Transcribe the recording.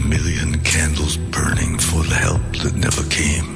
million candles burning for the help that never came.